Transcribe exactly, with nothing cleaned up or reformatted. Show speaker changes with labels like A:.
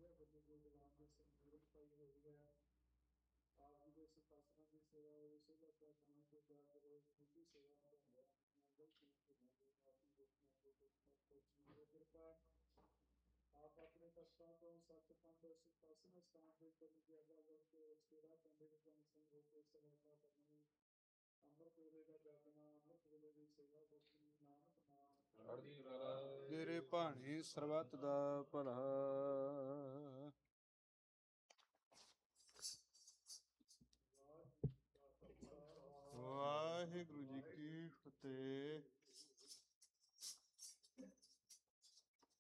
A: ਤੇਰੇ ਭਾਣੇ ਸਰਬੱਤ ਦਾ ਭਲਾ। ਵਾਹਿਗੁਰੂ ਜੀ ਕੀ ਫਤਿਹ।